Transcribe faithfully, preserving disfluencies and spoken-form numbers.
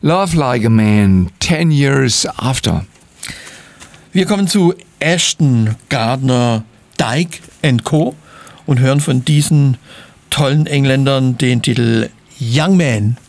Love Like a Man, ten years after. Wir kommen zu Ashton Gardner Dyke and Co. und hören von diesen tollen Engländern den Titel Young Man.